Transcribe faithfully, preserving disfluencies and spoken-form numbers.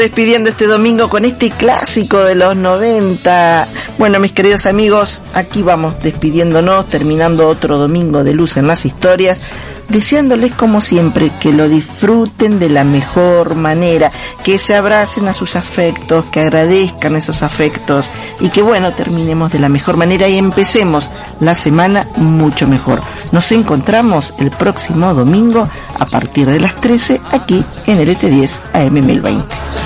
Despidiendo este domingo con este clásico de los noventa. Bueno, mis queridos amigos, aquí vamos despidiéndonos, terminando otro domingo de luz en las historias, deseándoles como siempre que lo disfruten de la mejor manera, que se abracen a sus afectos, que agradezcan esos afectos y que bueno, terminemos de la mejor manera y empecemos la semana mucho mejor. Nos encontramos el próximo domingo a partir de las trece aquí en el E T diez A M mil veinte.